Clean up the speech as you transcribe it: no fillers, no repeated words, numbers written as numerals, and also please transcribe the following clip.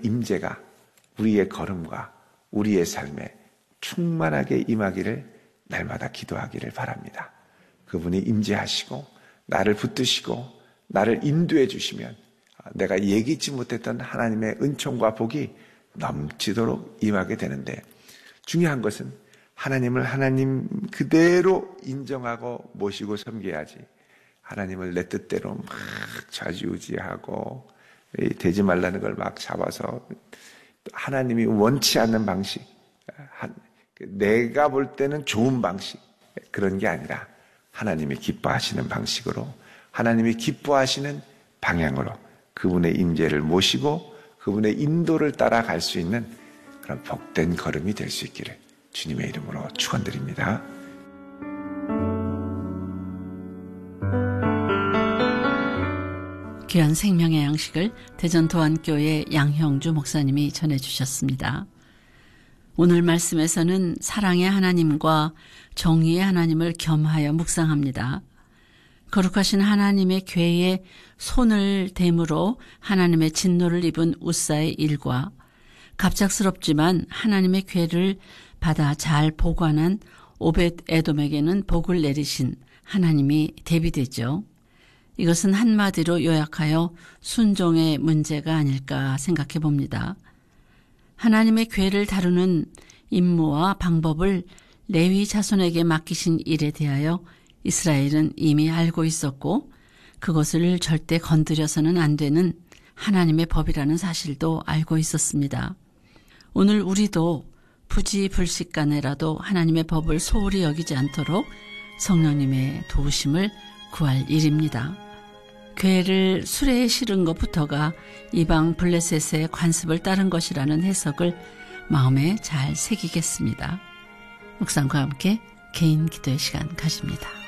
임재가 우리의 걸음과 우리의 삶에 충만하게 임하기를 날마다 기도하기를 바랍니다. 그분이 임재하시고 나를 붙드시고 나를 인도해 주시면 내가 예기치 못했던 하나님의 은총과 복이 넘치도록 임하게 되는데, 중요한 것은 하나님을 하나님 그대로 인정하고 모시고 섬겨야지, 하나님을 내 뜻대로 막 좌지우지하고 되지 말라는 걸 막 잡아서 하나님이 원치 않는 방식, 내가 볼 때는 좋은 방식, 그런 게 아니라 하나님이 기뻐하시는 방식으로, 하나님이 기뻐하시는 방향으로 그분의 임재를 모시고 그분의 인도를 따라갈 수 있는 그런 복된 걸음이 될 수 있기를 주님의 이름으로 축원드립니다. 귀한 생명의 양식을 대전도안교회 양형주 목사님이 전해주셨습니다. 오늘 말씀에서는 사랑의 하나님과 정의의 하나님을 겸하여 묵상합니다. 거룩하신 하나님의 궤에 손을 대므로 하나님의 진노를 입은 웃사의 일과 갑작스럽지만 하나님의 궤를 받아 잘 보관한 오벳 에돔에게는 복을 내리신 하나님이 대비되죠. 이것은 한마디로 요약하여 순종의 문제가 아닐까 생각해 봅니다. 하나님의 궤를 다루는 임무와 방법을 레위 자손에게 맡기신 일에 대하여 이스라엘은 이미 알고 있었고, 그것을 절대 건드려서는 안 되는 하나님의 법이라는 사실도 알고 있었습니다. 오늘 우리도 부지불식간에라도 하나님의 법을 소홀히 여기지 않도록 성령님의 도우심을 구할 일입니다. 궤를 수레에 실은 것부터가 이방 블레셋의 관습을 따른 것이라는 해석을 마음에 잘 새기겠습니다. 묵상과 함께 개인 기도의 시간 가집니다.